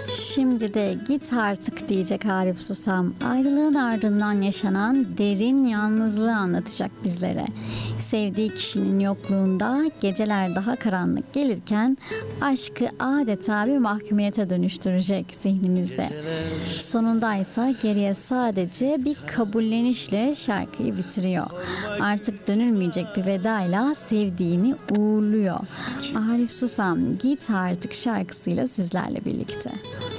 Şimdi de git artık diyecek Arif Susam. Ayrılığın ardından yaşanan derin yalnızlığı anlatacak bizlere. Sevdiği kişinin yokluğunda geceler daha karanlık gelirken aşkı adeta bir mahkumiyete dönüştürecek zihnimizde. Sonunda ise geriye sadece bir kabullenişle şarkıyı bitiriyor. Artık dönülmeyecek bir vedayla sevdiğini uğurluyor. Arif Susam git artık şarkısıyla sizlerle birlikte.